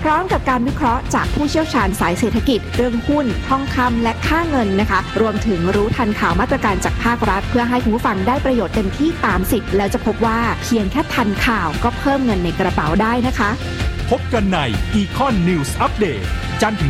พร้อมกับการวิเคราะห์จากผู้เชี่ยวชาญสายเศรษฐกิจเรื่องหุ้นทองคำและค่าเงินนะคะรวมถึงรู้ทันข่าวมาตรการจากภาครัฐเพื่อให้คุณผู้ฟังได้ประโยชน์เต็มที่ตามสิทธิ์แล้วจะพบว่าเพียงแค่ทันข่าวก็เพิ่มเงินในกระเป๋าได้นะคะพบกันใน Econ News Update จันทร์ถึง